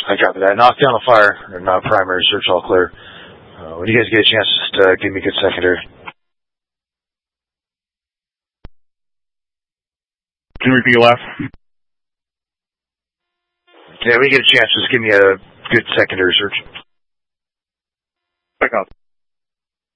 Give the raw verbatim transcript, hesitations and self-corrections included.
I copy that. Knockdown on fire, or not primary, search all clear. Uh, when you guys get a chance, just uh, give me a good secondary. Can you repeat your last? Yeah, when you get a chance, just give me a good secondary search. Back up.